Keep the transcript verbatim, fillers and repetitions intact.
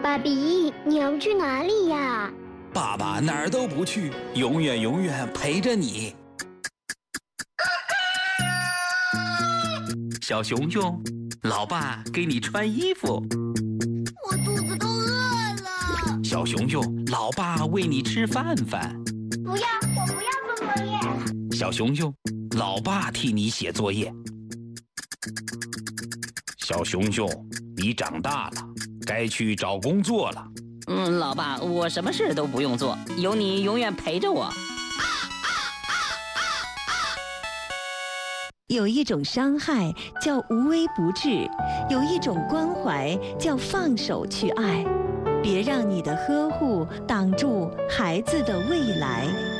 爸比，你要去哪里呀？ 爸爸哪儿都不去，永远永远陪着你。小熊熊，老爸给你穿衣服。 我肚子都饿了。 小熊熊，老爸喂你吃饭饭。 不要，我不要做作业。 小熊熊，老爸替你写作业。小熊熊，你长大了，该去找工作了。 嗯，老爸，我什么事都不用做，有你永远陪着我。 有一种伤害叫无微不至，有一种关怀叫放手去爱。别让你的呵护挡住孩子的未来。